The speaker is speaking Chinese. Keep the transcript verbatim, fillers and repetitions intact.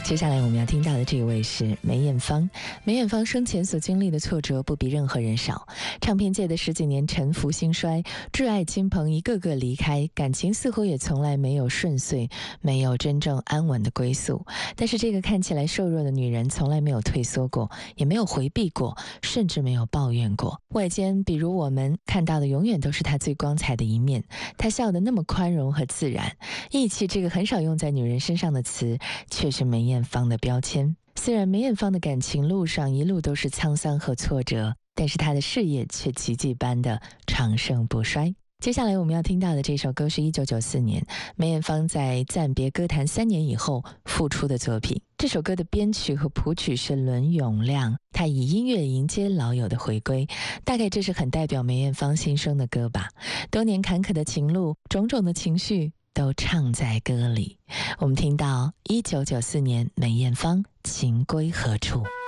接下来我们要听到的这位是梅艳芳。梅艳芳生前所经历的挫折不比任何人少，唱片界的十几年沉浮兴衰，挚爱亲朋一个个离开，感情似乎也从来没有顺遂，没有真正安稳的归宿。但是这个看起来瘦弱的女人从来没有退缩过，也没有回避过，甚至没有抱怨过。外间比如我们看到的永远都是她最光彩的一面，她笑得那么宽容和自然。义气这个很少用在女人身上的词，却是梅艳芳的标签。虽然梅艳芳的感情路上一路都是沧桑和挫折，但是她的事业却奇迹般的长盛不衰。接下来我们要听到的这首歌是一九九四年梅艳芳在暂别歌坛三年以后复出的作品。这首歌的编曲和谱曲是伦永亮，他以音乐迎接老友的回归，大概这是很代表梅艳芳心声的歌吧。多年坎坷的情路，种种的情绪都唱在歌里。我们听到一九九四年梅艳芳情归何处。